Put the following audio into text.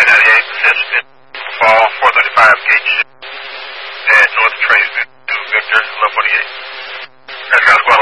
2098, assist fall 435 gauge at North Trace to Victor, 1148. Aircraft Squad